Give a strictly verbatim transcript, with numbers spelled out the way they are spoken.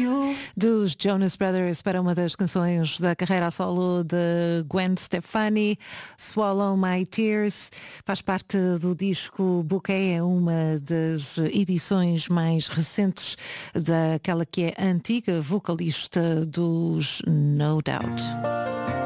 Dos Jonas Brothers para uma das canções da carreira a solo de Gwen Stefani, Swallow My Tears, faz parte do disco Bouquet, é uma das edições mais recentes daquela que é a antiga vocalista dos No Doubt.